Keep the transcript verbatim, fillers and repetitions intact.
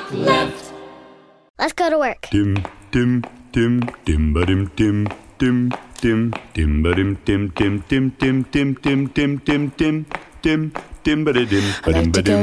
left. Let's go to work. Dim, dim, dim, dim, ba dim, dim, dim, dim, dim, ba dim, dim, dim, dim, dim, dim, dim, dim, dim, dim, dim, dim, ba dim, ba dim, ba dim.